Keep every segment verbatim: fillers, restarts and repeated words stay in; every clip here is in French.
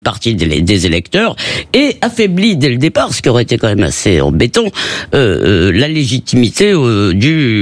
partie des, des électeurs et affaiblit dès le départ, ce qui aurait été quand même assez embêtant, euh, euh, la légitimité euh,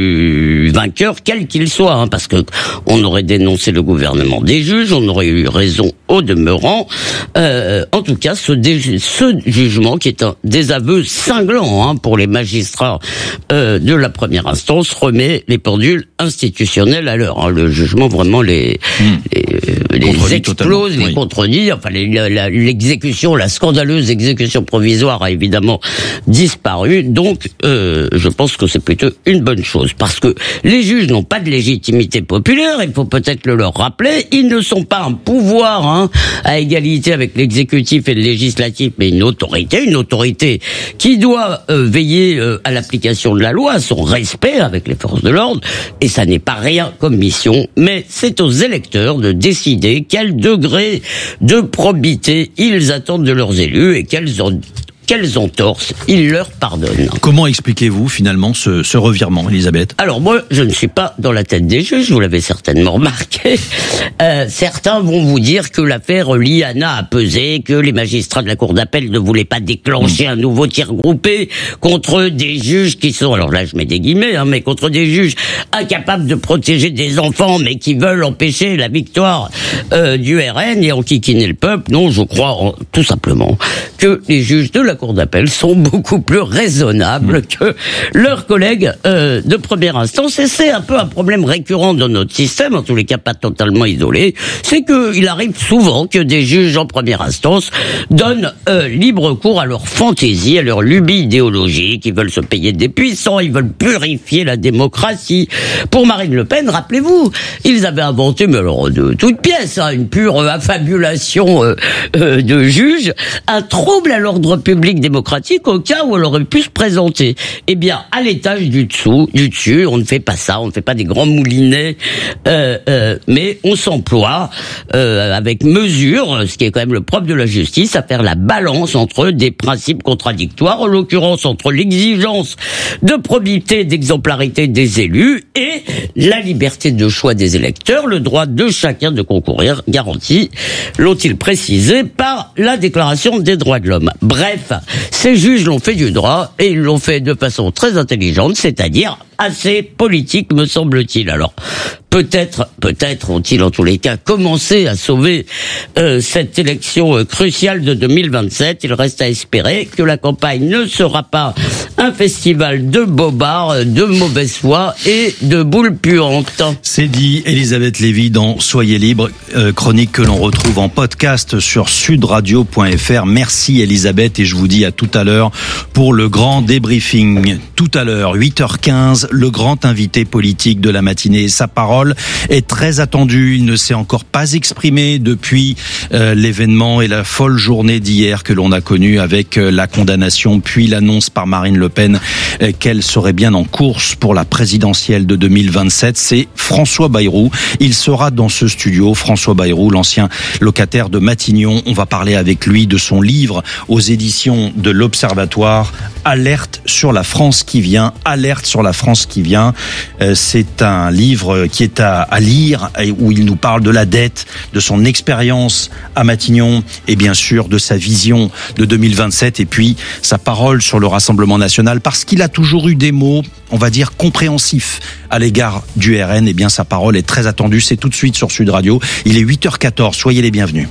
du vainqueur, quel qu'il soit, hein, parce que on aurait dénoncé le gouvernement des juges, on aurait eu raison au demeurant. Euh, en tout cas, ce, dé- ce jugement qui est un désaveu cinglant hein, pour les magistrats euh, de la première instance remet les pendules institutionnelles à l'heure. Hein. Le jugement vraiment les, mmh. les, les explose, les oui. contredit, enfin les, la, l'exécution, la scandaleuse exécution provisoire a évidemment disparu. Donc, euh, je pense que c'est plutôt une bonne chose, parce que les juges n'ont pas de légitimité populaire. Il faut peut-être le leur rappeler. Ils ne sont pas un pouvoir hein, à égalité avec l'exécutif et le législatif, mais une autorité, une autorité qui doit euh, veiller euh, à l'application de la loi, à son respect avec les forces de l'ordre. Et ça n'est pas rien comme mission, mais c'est aux électeurs de décider quel degré de probité ils attendent de leurs élus et quels ont quelles entorses ils leur pardonnent. Comment expliquez-vous finalement ce, ce revirement, Elisabeth ? Alors moi, je ne suis pas dans la tête des juges, vous l'avez certainement remarqué. Euh, certains vont vous dire que l'affaire Liana a pesé, que les magistrats de la cour d'appel ne voulaient pas déclencher un nouveau tir groupé contre des juges qui sont, alors là je mets des guillemets, hein, mais contre des juges incapables de protéger des enfants, mais qui veulent empêcher la victoire euh, du R N et enquiquiner le peuple. Non, je crois en, tout simplement que les juges de la cour d'appel sont beaucoup plus raisonnables que leurs collègues euh, de première instance, et c'est un peu un problème récurrent dans notre système, en tous les cas pas totalement isolé, c'est qu'il arrive souvent que des juges en première instance donnent euh, libre cours à leur fantaisie, à leur lubie idéologique. Ils veulent se payer des puissants, ils veulent purifier la démocratie. Pour Marine Le Pen, rappelez-vous, ils avaient inventé, mais alors de toute pièce, hein, une pure affabulation euh, euh, de juges, un trouble à l'ordre public démocratique au cas où elle aurait pu se présenter. Eh bien, à l'étage du dessous, du dessus, on ne fait pas ça, on ne fait pas des grands moulinets, euh, euh, mais on s'emploie euh, avec mesure, ce qui est quand même le propre de la justice, à faire la balance entre des principes contradictoires, en l'occurrence entre l'exigence de probité, d'exemplarité des élus et la liberté de choix des électeurs, le droit de chacun de concourir, garanti, l'ont-ils précisé, par la Déclaration des droits de l'homme. Bref, ces juges l'ont fait du droit, et ils l'ont fait de façon très intelligente, c'est-à-dire assez politique, me semble-t-il. Alors, peut-être, peut-être ont-ils en tous les cas commencé à sauver euh, cette élection euh, cruciale de deux mille vingt-sept. Il reste à espérer que la campagne ne sera pas un festival de bobards, de mauvaise foi et de boules puantes. C'est dit, Elisabeth Lévy dans Soyez libre, euh, chronique que l'on retrouve en podcast sur sud radio point f r. Merci Elisabeth, et je vous dis à tout à l'heure pour le grand débriefing. Tout à l'heure, huit heures quinze, le grand invité politique de la matinée. Sa parole est très attendue. Il ne s'est encore pas exprimé depuis euh, l'événement et la folle journée d'hier que l'on a connue avec euh, la condamnation puis l'annonce par Marine Le Pen euh, qu'elle serait bien en course pour la présidentielle de deux mille vingt-sept. C'est François Bayrou. Il sera dans ce studio. François Bayrou, l'ancien locataire de Matignon. On va parler avec lui de son livre aux éditions de l'Observatoire. Alerte sur la France qui vient. Alerte sur la France qui vient. Euh, c'est un livre qui est à, à lire, où il nous parle de la dette, de son expérience à Matignon et bien sûr de sa vision de deux mille vingt-sept, et puis sa parole sur le Rassemblement national, parce qu'il a toujours eu des mots, on va dire, compréhensifs à l'égard du R N. Et bien sa parole est très attendue. C'est tout de suite sur Sud Radio. Il est huit heures quatorze. Soyez les bienvenus.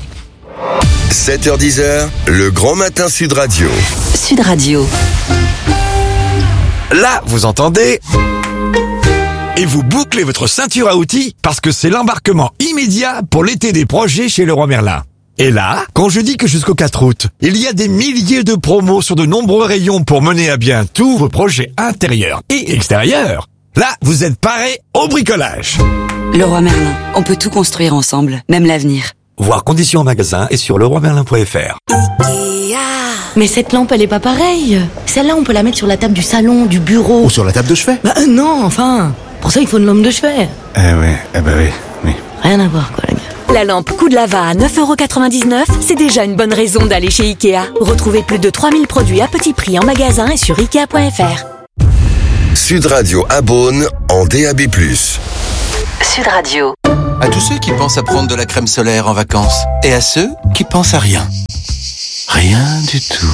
sept heures dix, le grand matin Sud Radio. Sud Radio. Là, vous entendez ? Et vous bouclez votre ceinture à outils parce que c'est l'embarquement immédiat pour l'été des projets chez Leroy Merlin. Et là, quand je dis que jusqu'au quatre août, il y a des milliers de promos sur de nombreux rayons pour mener à bien tous vos projets intérieurs et extérieurs, là, vous êtes parés au bricolage. Leroy Merlin, on peut tout construire ensemble, même l'avenir. Voir conditions en magasin et sur leroy merlin point f r. Mais cette lampe, elle est pas pareille. Celle-là, on peut la mettre sur la table du salon, du bureau. Ou sur la table de chevet. Bah euh, non, enfin. Pour ça, il faut une lampe de chevet. Eh ouais, eh ben oui, oui. Rien à voir, quoi, les gars. La lampe coup de lava à neuf euros quatre-vingt-dix-neuf, c'est déjà une bonne raison d'aller chez Ikea. Retrouvez plus de trois mille produits à petit prix en magasin et sur ikea point f r. Sud Radio à Beaune en D A B plus. Sud Radio. À tous ceux qui pensent à prendre de la crème solaire en vacances. Et à ceux qui pensent à rien. Rien du tout.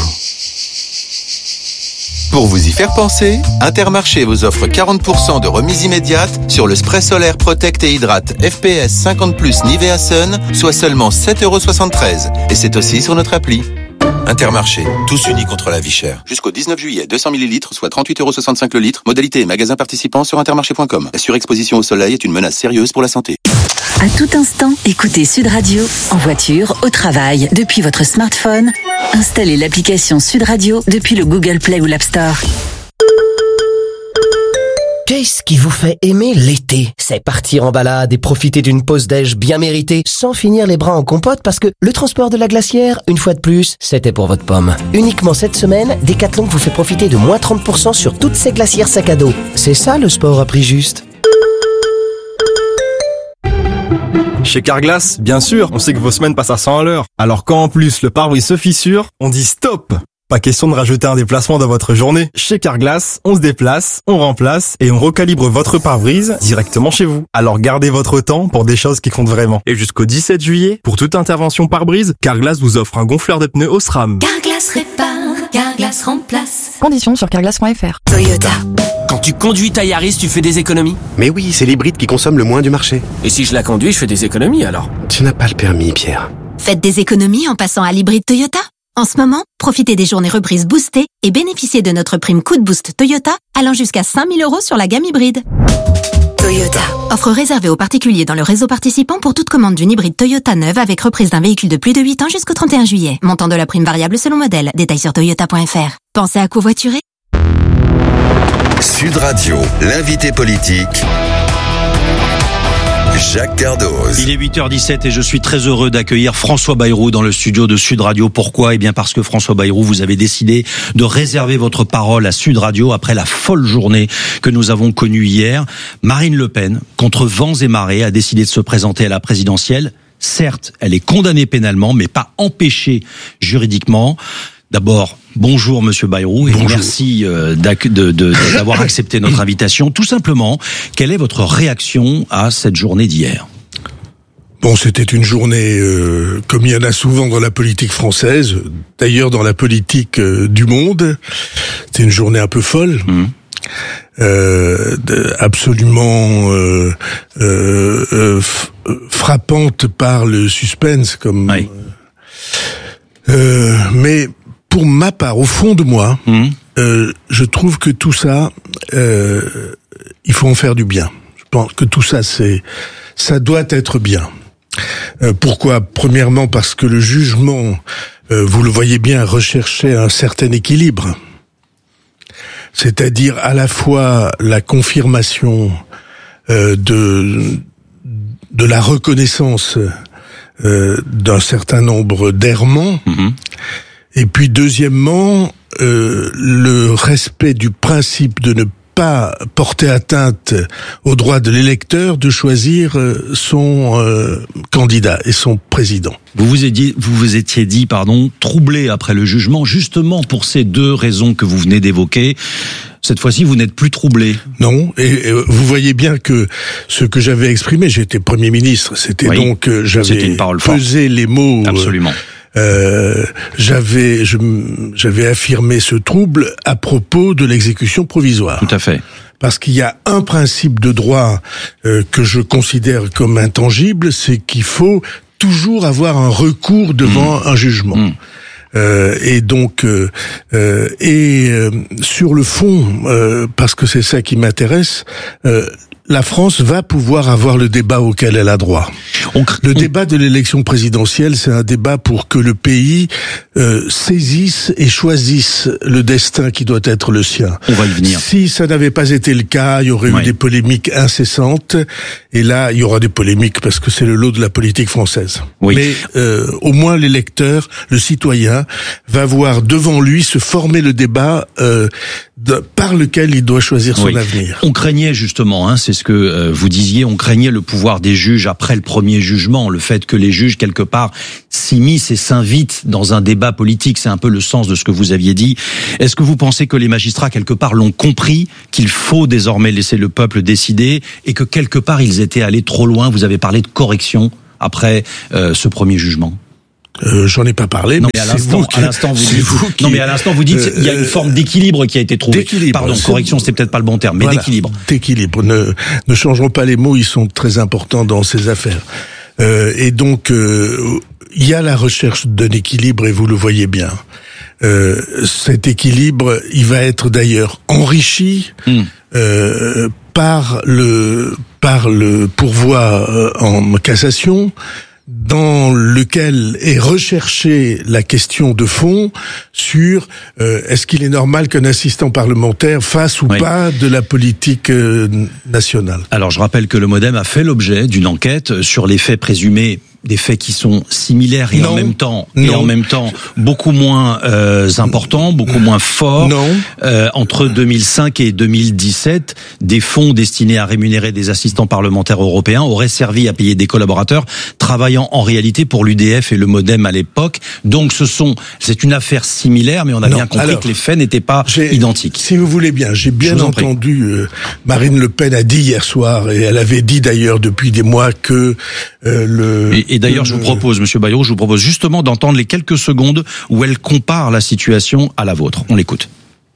Pour vous y faire penser, Intermarché vous offre quarante pour cent de remise immédiate sur le spray solaire Protect et Hydrate F P S cinquante plus Nivea Sun, soit seulement sept euros soixante-treize. Et c'est aussi sur notre appli. Intermarché, tous unis contre la vie chère. Jusqu'au dix-neuf juillet, deux cents millilitres, soit trente-huit euros soixante-cinq le litre. Modalité et magasins participants sur intermarché point com. La surexposition au soleil est une menace sérieuse pour la santé. À tout instant, écoutez Sud Radio, en voiture, au travail, depuis votre smartphone. Installez l'application Sud Radio depuis le Google Play ou l'App Store. Qu'est-ce qui vous fait aimer l'été? C'est partir en balade et profiter d'une pause déj bien méritée sans finir les bras en compote parce que le transport de la glacière, une fois de plus, c'était pour votre pomme. Uniquement cette semaine, Decathlon vous fait profiter de moins trente pour cent sur toutes ces glacières sac à dos. C'est ça le sport à prix juste. Chez Carglass, bien sûr, on sait que vos semaines passent à cent à l'heure. Alors quand en plus le pare-brise se fissure, on dit stop! Pas question de rajouter un déplacement dans votre journée. Chez Carglass, on se déplace, on remplace et on recalibre votre pare-brise directement chez vous. Alors gardez votre temps pour des choses qui comptent vraiment. Et jusqu'au dix-sept juillet, pour toute intervention pare-brise, Carglass vous offre un gonfleur de pneus Osram. Carglass répare, Carglass remplace. Conditions sur carglass point f r. Toyota. Quand tu conduis ta Yaris, tu fais des économies? Mais oui, c'est l'hybride qui consomme le moins du marché. Et si je la conduis, je fais des économies alors? Tu n'as pas le permis, Pierre. Faites des économies en passant à l'hybride Toyota. En ce moment, profitez des journées reprises boostées et bénéficiez de notre prime coup de boost Toyota allant jusqu'à cinq mille euros sur la gamme hybride. Toyota. Offre réservée aux particuliers dans le réseau participant pour toute commande d'une hybride Toyota neuve avec reprise d'un véhicule de plus de huit ans jusqu'au trente et un juillet. Montant de la prime variable selon modèle. Détails sur toyota point f r. Pensez à covoiturer. Sud Radio, l'invité politique, Jacques Cardoz. Il est huit heures dix-sept et je suis très heureux d'accueillir François Bayrou dans le studio de Sud Radio. Pourquoi? Eh bien parce que François Bayrou, vous avez décidé de réserver votre parole à Sud Radio après la folle journée que nous avons connue hier. Marine Le Pen, contre vents et marées, a décidé de se présenter à la présidentielle. Certes, elle est condamnée pénalement, mais pas empêchée juridiquement. D'abord, bonjour Monsieur Bayrou et bonjour. Merci euh, de, de, de, d'avoir accepté notre invitation. Tout simplement, quelle est votre réaction à cette journée d'hier? Bon, c'était une journée euh, comme il y en a souvent dans la politique française, d'ailleurs dans la politique euh, du monde. C'était une journée un peu folle. Mmh. Euh, de, absolument euh, euh, euh, frappante par le suspense, comme. Oui. Euh, mais pour ma part, au fond de moi, mmh. euh, je trouve que tout ça, euh, il faut en faire du bien. Je pense que tout ça, c'est, ça doit être bien. Euh, pourquoi? Premièrement, parce que le jugement, euh, vous le voyez bien, recherchait un certain équilibre. C'est-à-dire à la fois la confirmation euh, de de la reconnaissance euh, d'un certain nombre d'errements, mmh. et puis deuxièmement euh, le respect du principe de ne pas porter atteinte au droit de l'électeur de choisir son euh, candidat et son président. Vous vous étiez, vous vous étiez dit, pardon, troublé après le jugement, justement pour ces deux raisons que vous venez d'évoquer. Cette fois-ci, vous n'êtes plus troublé. Non, et, et vous voyez bien que ce que j'avais exprimé, j'étais Premier ministre, c'était oui, donc euh, j'avais c'était une parole pesé forte. Les mots. Absolument. Euh, Euh, j'avais, je, j'avais affirmé ce trouble à propos de l'exécution provisoire. Tout à fait. Parce qu'il y a un principe de droit euh, que je considère comme intangible, c'est qu'il faut toujours avoir un recours devant mmh. un jugement. Mmh. Euh, et donc, euh, euh, et euh, sur le fond, euh, parce que c'est ça qui m'intéresse, euh, la France va pouvoir avoir le débat auquel elle a droit. On, le on... débat de l'élection présidentielle, c'est un débat pour que le pays euh, saisisse et choisisse le destin qui doit être le sien. On va y venir. Si ça n'avait pas été le cas, il y aurait ouais. eu des polémiques incessantes. Et là, il y aura des polémiques parce que c'est le lot de la politique française. Oui. Mais euh, au moins l'électeur, le citoyen, va voir devant lui se former le débat euh, de, par lequel il doit choisir son oui. avenir. On craignait justement, hein, c'est ce que euh, vous disiez, on craignait le pouvoir des juges après le premier jugement, le fait que les juges quelque part s'immiscent et s'invitent dans un débat politique, c'est un peu le sens de ce que vous aviez dit. Est-ce que vous pensez que les magistrats quelque part l'ont compris, qu'il faut désormais laisser le peuple décider et que quelque part ils étaient allés trop loin? Vous avez parlé de correction après euh, ce premier jugement. Euh, j'en ai pas parlé, non, mais, mais à c'est l'instant, vous qui, à l'instant vous dites, vous qui, non mais à l'instant vous dites, il euh, y a une forme d'équilibre qui a été trouvée. Pardon, correction, c'était peut-être pas le bon terme, mais voilà, d'équilibre. D'équilibre. Ne, ne changerons pas les mots, ils sont très importants dans ces affaires. Euh, et donc, euh, il y a la recherche d'un équilibre, et vous le voyez bien. Euh, cet équilibre, il va être d'ailleurs enrichi mmh. euh, par le par le pourvoi euh, en cassation, dans lequel est recherchée la question de fond sur euh, est-ce qu'il est normal qu'un assistant parlementaire fasse ou oui. pas de la politique euh, nationale. Alors je rappelle que le MoDem a fait l'objet d'une enquête sur les faits présumés, des faits qui sont similaires et non, en même temps non. et en même temps beaucoup moins euh, importants, beaucoup moins forts. Non. Euh, entre deux mille cinq et deux mille dix-sept, des fonds destinés à rémunérer des assistants parlementaires européens auraient servi à payer des collaborateurs travaillant en réalité pour l'U D F et le MoDem à l'époque. Donc ce sont, c'est une affaire similaire, mais on a non. bien compris Alors, que les faits n'étaient pas identiques. Si vous voulez bien, j'ai bien entendu euh, Marine Le Pen a dit hier soir, et elle avait dit d'ailleurs depuis des mois que euh, le et, Et d'ailleurs, je vous propose, Monsieur Bayrou, je vous propose justement d'entendre les quelques secondes où elle compare la situation à la vôtre. On l'écoute.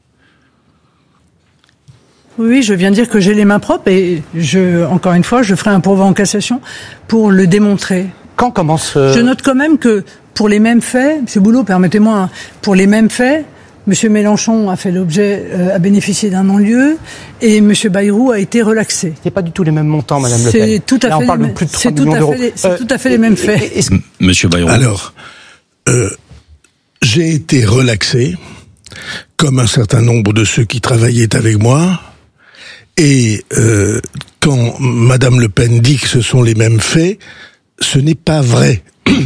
Oui, je viens de dire que j'ai les mains propres et je, encore une fois, je ferai un pourvoi en cassation pour le démontrer. Quand commence euh... Je note quand même que pour les mêmes faits, Monsieur Boulot, permettez-moi, pour les mêmes faits, Monsieur Mélenchon a fait l'objet, euh, a bénéficié d'un non-lieu, et Monsieur Bayrou a été relaxé. C'est pas du tout les mêmes montants, Madame Le Pen. C'est tout à Là, fait. on parle les de plus de c'est trois tout millions à d'euros. fait. Les, c'est euh, tout à fait les mêmes faits. Est-ce... Monsieur Bayrou. Alors, euh, j'ai été relaxé, comme un certain nombre de ceux qui travaillaient avec moi, et euh, quand Madame Le Pen dit que ce sont les mêmes faits, ce n'est pas vrai.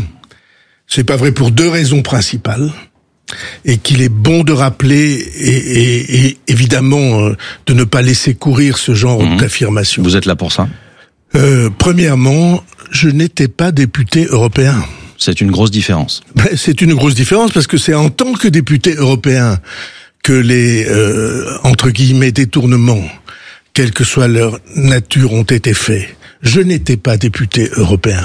C'est pas vrai pour deux raisons principales. Et qu'il est bon de rappeler et, et, et évidemment euh, de ne pas laisser courir ce genre mmh. d'affirmation. Vous êtes là pour ça ? euh, Premièrement, je n'étais pas député européen. C'est une grosse différence. Ben, c'est une grosse différence parce que c'est en tant que député européen que les, euh, entre guillemets, détournements, quelle que soit leur nature, ont été faits. Je n'étais pas député européen.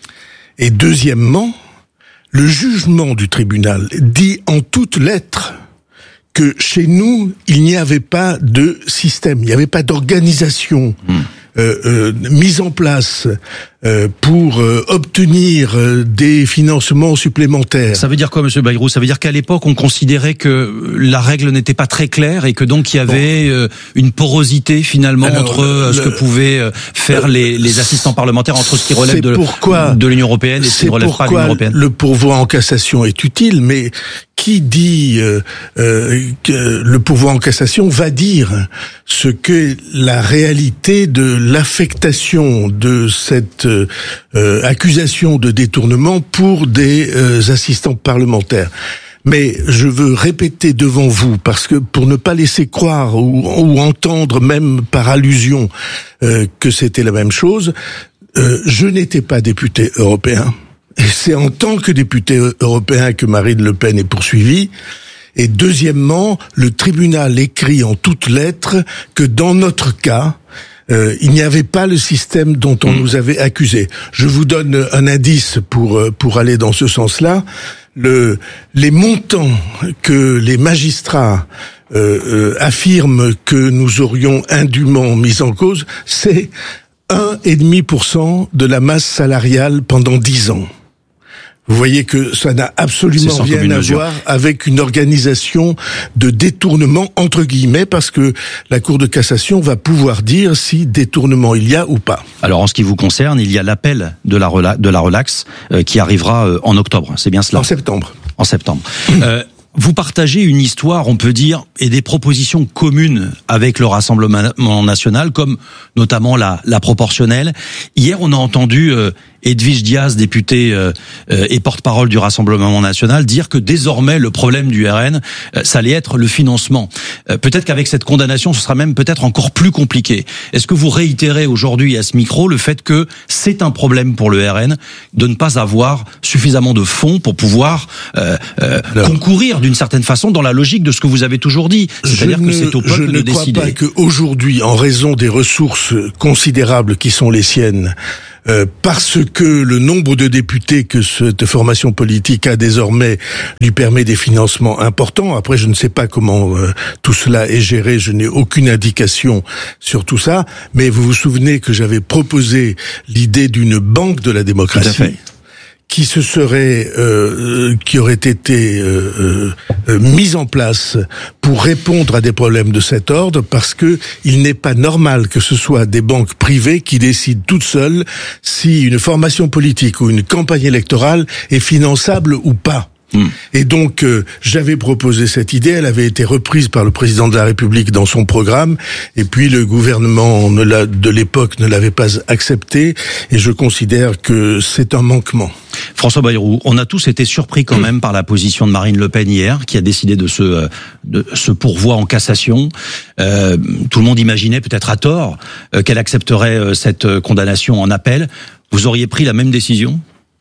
Et deuxièmement, le jugement du tribunal dit en toutes lettres que chez nous, il n'y avait pas de système, il n'y avait pas d'organisation mmh. euh, euh, mise en place euh, pour euh, obtenir euh, des financements supplémentaires. Ça veut dire quoi, Monsieur Bayrou ? Ça veut dire qu'à l'époque, on considérait que la règle n'était pas très claire et que donc il y avait bon. euh, une porosité finalement Alors, entre euh, ce que pouvaient euh, faire euh, les, les assistants parlementaires, entre ce qui relève de, pourquoi, de l'Union européenne et ce qui ne relève pas de l'Union européenne. Le pourvoi en cassation est utile, mais qui dit euh, euh, que le pourvoi en cassation va dire ce que la réalité de l'affectation de cette euh, accusation de détournement pour des euh, assistants parlementaires. Mais je veux répéter devant vous, parce que pour ne pas laisser croire ou, ou entendre même par allusion euh, que c'était la même chose, euh, je n'étais pas député européen. Et c'est en tant que député européen que Marine Le Pen est poursuivie. Et deuxièmement, le tribunal écrit en toutes lettres que dans notre cas, euh, il n'y avait pas le système dont on mmh. nous avait accusé. Je vous donne un indice pour pour aller dans ce sens-là. Le, les montants que les magistrats euh, euh, affirment que nous aurions indûment mis en cause, c'est un virgule cinq pour cent de la masse salariale pendant dix ans. Vous voyez que ça n'a absolument rien à voir avec une organisation de détournement entre guillemets, parce que la Cour de cassation va pouvoir dire si détournement il y a ou pas. Alors en ce qui vous concerne, il y a l'appel de la rela- de la relaxe euh, qui arrivera euh, en octobre, c'est bien cela ? En septembre. En septembre. euh, Vous partagez une histoire, on peut dire, et des propositions communes avec le Rassemblement national, comme notamment la, la proportionnelle. Hier, on a entendu euh, Edwige Diaz, député euh, euh, et porte-parole du Rassemblement national, dire que désormais le problème du R N, euh, ça allait être le financement. Euh, peut-être qu'avec cette condamnation, ce sera même peut-être encore plus compliqué. Est-ce que vous réitérez aujourd'hui à ce micro le fait que c'est un problème pour le R N de ne pas avoir suffisamment de fonds pour pouvoir euh, euh, concourir d'une certaine façon dans la logique de ce que vous avez toujours dit, c'est-à-dire que c'est au peuple de décider. Je ne crois pas qu'aujourd'hui, en raison des ressources considérables qui sont les siennes, Euh, parce que le nombre de députés que cette formation politique a désormais lui permet des financements importants. Après, je ne sais pas comment euh, tout cela est géré, je n'ai aucune indication sur tout ça, mais vous vous souvenez que j'avais proposé l'idée d'une banque de la démocratie qui se serait, euh, qui aurait été euh, euh, mise en place pour répondre à des problèmes de cet ordre, parce que il n'est pas normal que ce soit des banques privées qui décident toutes seules si une formation politique ou une campagne électorale est finançable ou pas. Mmh. Et donc, euh, j'avais proposé cette idée, elle avait été reprise par le président de la République dans son programme, et puis le gouvernement ne l'a, de l'époque ne l'avait pas accepté, et je considère que c'est un manquement. François Bayrou, on a tous été surpris quand même par la position de Marine Le Pen hier, qui a décidé de se, de se pourvoir en cassation. Euh, tout le monde imaginait, peut-être à tort, euh, qu'elle accepterait euh, cette condamnation en appel. Vous auriez pris la même décision ?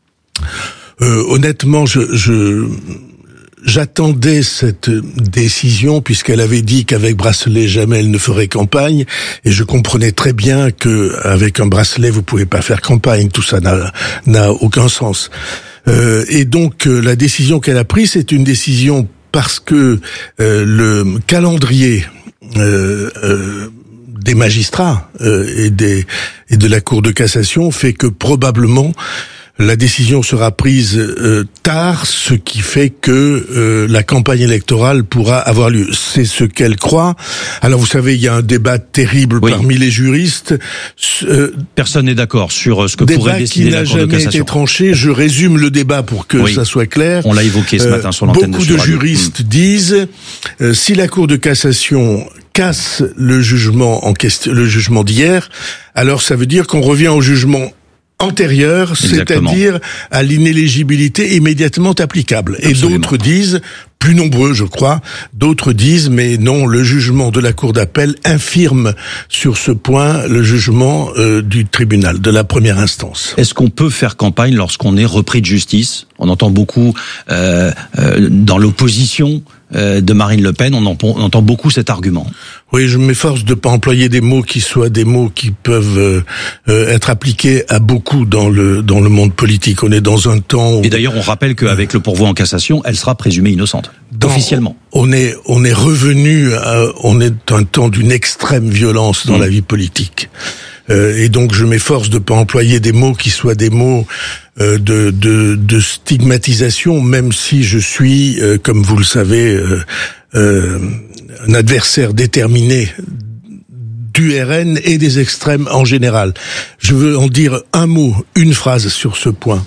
Euh, honnêtement, je, je j'attendais cette décision puisqu'elle avait dit qu'avec bracelet jamais elle ne ferait campagne, et je comprenais très bien que avec un bracelet vous pouvez pas faire campagne, tout ça n'a n'a aucun sens. Euh, et donc euh, la décision qu'elle a prise, c'est une décision parce que euh, le calendrier euh, euh, des magistrats euh, et des et de la Cour de cassation fait que probablement la décision sera prise euh, tard, ce qui fait que euh, la campagne électorale pourra avoir lieu. C'est ce qu'elle croit. Alors vous savez, il y a un débat terrible oui. parmi les juristes. Euh, Personne n'est d'accord sur ce que pourrait décider la Cour de cassation. Débat qui n'a jamais été tranché. Je résume le débat pour que oui. ça soit clair. On l'a évoqué ce matin sur l'antenne de Beaucoup de, de juristes mmh. disent euh, si la Cour de cassation casse le jugement en question, le jugement d'hier, alors ça veut dire qu'on revient au jugement antérieure, c'est-à-dire à l'inéligibilité immédiatement applicable. Et Absolument. D'autres disent, plus nombreux je crois, d'autres disent, mais non, le jugement de la Cour d'appel infirme sur ce point le jugement euh, du tribunal, de la première instance. Est-ce qu'on peut faire campagne lorsqu'on est repris de justice ? On entend beaucoup euh, euh, dans l'opposition de Marine Le Pen, on entend beaucoup cet argument. Oui, je m'efforce de pas employer des mots qui soient des mots qui peuvent euh, être appliqués à beaucoup dans le dans le monde politique. On est dans un temps où... Et d'ailleurs, on rappelle qu'avec le pourvoi en cassation, elle sera présumée innocente, dans, officiellement. On est on est revenu, à, on est un temps d'une extrême violence dans mmh. la vie politique. Euh, et donc, je m'efforce de pas employer des mots qui soient des mots euh, de, de, de stigmatisation, même si je suis, euh, comme vous le savez, euh, euh, un adversaire déterminé du R N et des extrêmes en général. Je veux en dire un mot, une phrase sur ce point.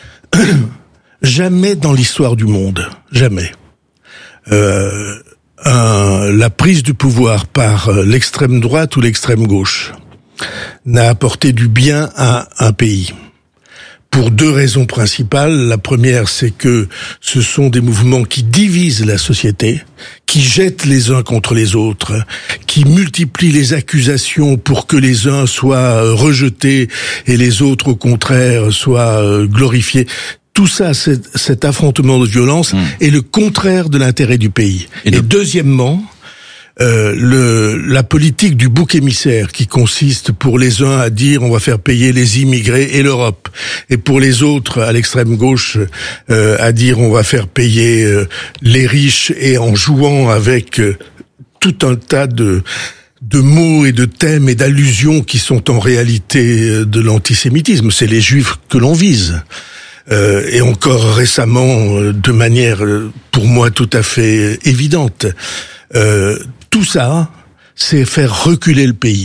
Jamais dans l'histoire du monde, jamais, euh, un, la prise du pouvoir par l'extrême droite ou l'extrême gauche n'a apporté du bien à un pays. Pour deux raisons principales. La première, c'est que ce sont des mouvements qui divisent la société, qui jettent les uns contre les autres, qui multiplient les accusations pour que les uns soient rejetés et les autres, au contraire, soient glorifiés. Tout ça, c'est, cet affrontement de violence mmh. est le contraire de l'intérêt du pays. Et, et deuxièmement, Euh, le, la politique du bouc émissaire qui consiste pour les uns à dire on va faire payer les immigrés et l'Europe, et pour les autres à l'extrême gauche euh, à dire on va faire payer euh, les riches, et en jouant avec euh, tout un tas de de mots et de thèmes et d'allusions qui sont en réalité euh, de l'antisémitisme. C'est les juifs que l'on vise. Euh, et encore récemment, euh, de manière euh, pour moi tout à fait évidente. Euh, tout ça, c'est faire reculer le pays.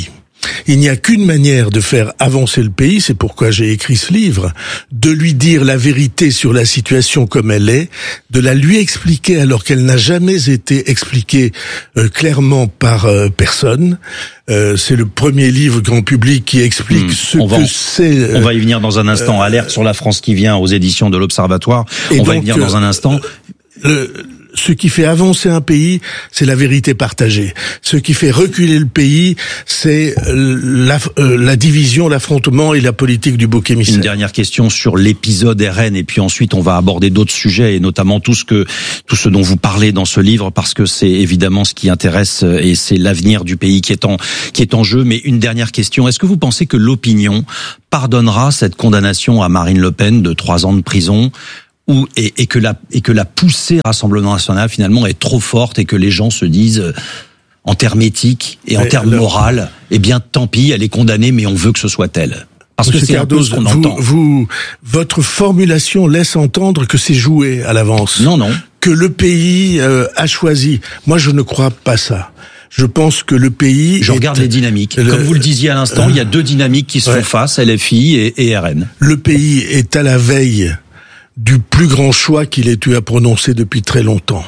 Il n'y a qu'une manière de faire avancer le pays, c'est pourquoi j'ai écrit ce livre, de lui dire la vérité sur la situation comme elle est, de la lui expliquer alors qu'elle n'a jamais été expliquée euh, clairement par euh, personne. Euh, c'est le premier livre grand public qui explique mmh. ce on que va, c'est. Euh, on va y venir dans un instant. Euh, Alerte sur la France qui vient aux éditions de l'Observatoire. On donc, va y venir dans un instant. Euh, Ce qui fait avancer un pays, c'est la vérité partagée. Ce qui fait reculer le pays, c'est la, euh, la division, l'affrontement et la politique du bouc émissaire. Une dernière question sur l'épisode R N, et puis ensuite on va aborder d'autres sujets, et notamment tout ce que tout ce dont vous parlez dans ce livre, parce que c'est évidemment ce qui intéresse et c'est l'avenir du pays qui est en qui est en jeu. Mais une dernière question, est-ce que vous pensez que l'opinion pardonnera cette condamnation à Marine Le Pen de trois ans de prison? Ou, et, et que la et que la poussée Rassemblement National finalement est trop forte et que les gens se disent euh, en termes éthiques et en mais termes alors... moraux, eh bien tant pis, elle est condamnée, mais on veut que ce soit elle. Parce Monsieur que c'est Cardoz, un peu ce qu'on vous, entend. Vous, votre formulation laisse entendre que c'est joué à l'avance. Non, non. Que le pays euh, a choisi. Moi, je ne crois pas ça. Je pense que le pays... Je regarde les dynamiques. Le... Comme vous le disiez à l'instant, euh... il y a deux dynamiques qui se ouais. font face, L F I et, et R N. Le pays est à la veille du plus grand choix qu'il ait eu à prononcer depuis très longtemps.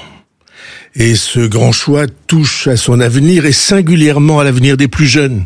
Et ce grand choix touche à son avenir et singulièrement à l'avenir des plus jeunes.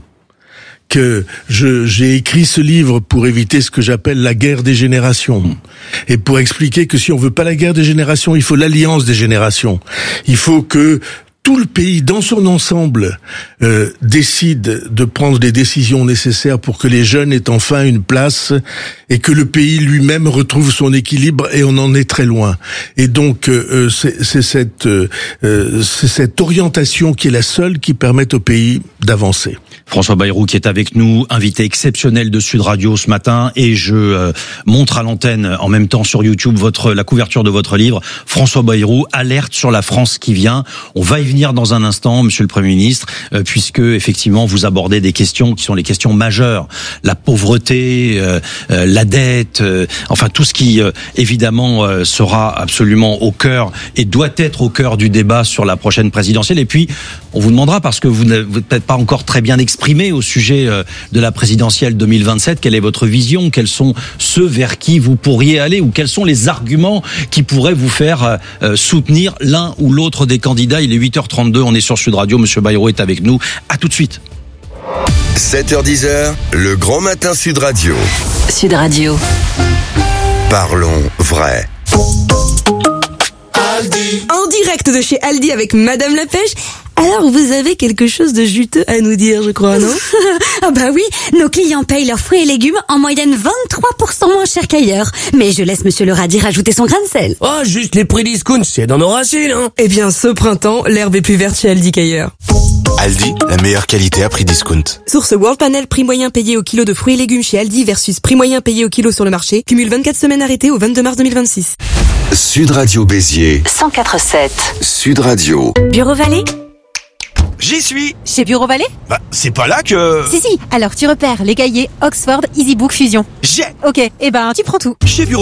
Que je, j'ai écrit ce livre pour éviter ce que j'appelle la guerre des générations. Et pour expliquer que si on veut pas la guerre des générations, il faut l'alliance des générations. Il faut que tout le pays, dans son ensemble, euh, décide de prendre les décisions nécessaires pour que les jeunes aient enfin une place et que le pays lui-même retrouve son équilibre, et on en est très loin. Et donc, euh, c'est, c'est, cette, euh, c'est cette orientation qui est la seule qui permette au pays d'avancer. François Bayrou qui est avec nous, invité exceptionnel de Sud Radio ce matin, et je euh, montre à l'antenne en même temps sur YouTube votre la couverture de votre livre. François Bayrou, alerte sur la France qui vient. On va y venir dans un instant, Monsieur le Premier ministre, euh, puisque effectivement vous abordez des questions qui sont les questions majeures, la pauvreté, euh, euh, la dette, euh, enfin tout ce qui euh, évidemment euh, sera absolument au cœur et doit être au cœur du débat sur la prochaine présidentielle. Et puis on vous demandera, parce que vous n'êtes peut-être pas encore très bien exprimé au sujet euh, de la présidentielle deux mille vingt-sept, quelle est votre vision, quels sont ceux vers qui vous pourriez aller, ou quels sont les arguments qui pourraient vous faire euh, soutenir l'un ou l'autre des candidats. Il est huit heures trente-deux, on est sur Sud Radio, Monsieur Bayrou est avec nous. À tout de suite. sept heures dix, le grand matin Sud Radio. Sud Radio. Parlons vrai. Aldi. En direct de chez Aldi avec Madame la Pêche. Alors, vous avez quelque chose de juteux à nous dire, je crois, non? Ah bah oui, nos clients payent leurs fruits et légumes en moyenne vingt-trois pour cent moins cher qu'ailleurs. Mais je laisse Monsieur le Radis rajouter son grain de sel. Oh, juste les prix discount, c'est dans nos racines, hein. Eh bien, ce printemps, l'herbe est plus verte chez Aldi qu'ailleurs. Aldi, la meilleure qualité à prix discount. Source World Panel, prix moyen payé au kilo de fruits et légumes chez Aldi versus prix moyen payé au kilo sur le marché. Cumule vingt-quatre semaines arrêtées au vingt-deux mars deux mille vingt-six. Sud Radio Béziers. cent quatre virgule sept. Sud Radio. Bureau Vallée? J'y suis. Chez Bureau Vallée? Bah, c'est pas là que... Si, si. Alors, tu repères les cahiers Oxford EasyBook Fusion. J'ai. Ok. Eh ben, tu prends tout. Chez Bureau